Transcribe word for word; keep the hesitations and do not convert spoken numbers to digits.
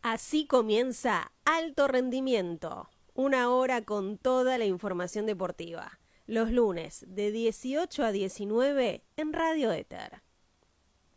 Así comienza Alto Rendimiento, una hora con toda la información deportiva. Los lunes de dieciocho a diecinueve en Radio Éter.